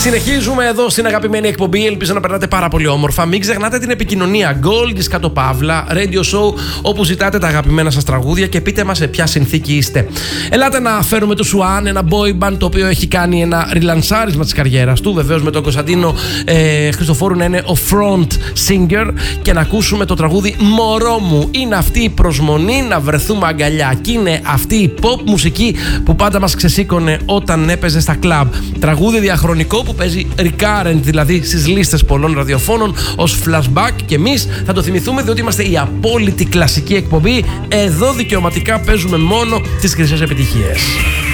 Συνεχίζουμε εδώ στην αγαπημένη εκπομπή. Ελπίζω να περνάτε πάρα πολύ όμορφα. Μην ξεχνάτε την επικοινωνία. Gold κάτω παύλα, radio show, όπου ζητάτε τα αγαπημένα σας τραγούδια και πείτε μας σε ποια συνθήκη είστε. Ελάτε να φέρουμε το Σουάν, ένα boy band το οποίο έχει κάνει ένα ριλανσάρισμα της καριέρας του. Βεβαίως με τον Κωνσταντίνο Χριστοφόρου να είναι ο front singer και να ακούσουμε το τραγούδι Μωρό μου. Είναι αυτή η προσμονή να βρεθούμε αγκαλιά. Και είναι αυτή η pop μουσική που πάντα μας ξεσήκωνε όταν έπαιζε στα κλαμπ. Τραγούδι διαχρονικό που παίζει recurrent, δηλαδή στις λίστες πολλών ραδιοφώνων ως flashback, και εμείς θα το θυμηθούμε διότι είμαστε η απόλυτη κλασική εκπομπή. Εδώ δικαιωματικά παίζουμε μόνο τις χρυσές επιτυχίες.